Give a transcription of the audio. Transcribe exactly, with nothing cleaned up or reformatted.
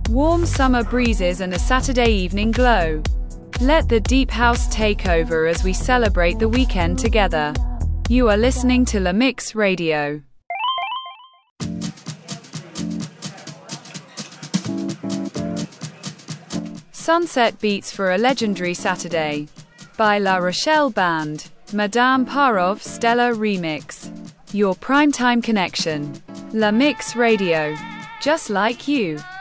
Warm summer breezes and a Saturday evening glow. Let the deep house take over as we celebrate the weekend together. You are listening to La Mix Radio. Sunset Beats for a Legendary Saturday by La Rochelle Band. Madame Parov Stella Remix. Your primetime connection. La Mix Radio. Just like you.